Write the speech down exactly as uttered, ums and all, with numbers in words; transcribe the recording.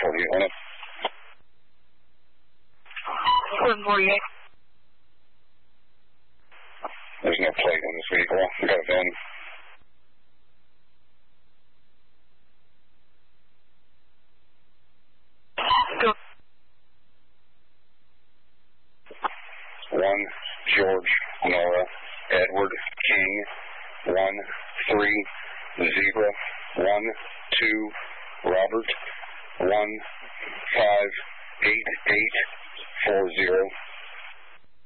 forty-eight on it. seven forty-eight. There's no plate on this vehicle. I got a V I N. Go. One, George, Nora, Edward, King, one, three, Zebra, one, two, Robert, one, five, eight, eight, four, zero.